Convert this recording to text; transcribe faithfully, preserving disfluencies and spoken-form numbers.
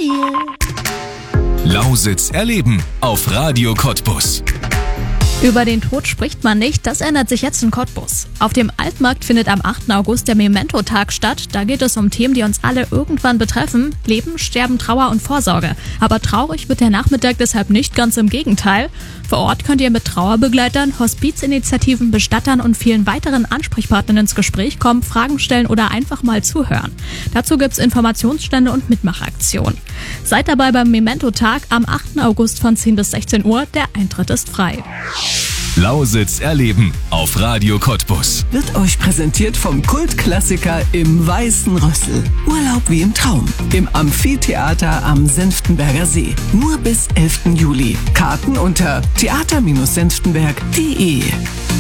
Chill. Lausitz erleben auf Radio Cottbus. Über den Tod spricht man nicht, das ändert sich jetzt in Cottbus. Auf dem Altmarkt findet am achten August der Memento-Tag statt. Da geht es um Themen, die uns alle irgendwann betreffen. Leben, Sterben, Trauer und Vorsorge. Aber traurig wird der Nachmittag deshalb nicht, ganz im Gegenteil. Vor Ort könnt ihr mit Trauerbegleitern, Hospizinitiativen, Bestattern und vielen weiteren Ansprechpartnern ins Gespräch kommen, Fragen stellen oder einfach mal zuhören. Dazu gibt's Informationsstände und Mitmachaktionen. Seid dabei beim Memento-Tag am achten August von zehn bis sechzehn Uhr. Der Eintritt ist frei. Lausitz erleben auf Radio Cottbus. Wird euch präsentiert vom Kultklassiker im Weißen Rössel. Urlaub wie im Traum. Im Amphitheater am Senftenberger See. Nur bis elften Juli. Karten unter theater Bindestrich senftenberg punkt de.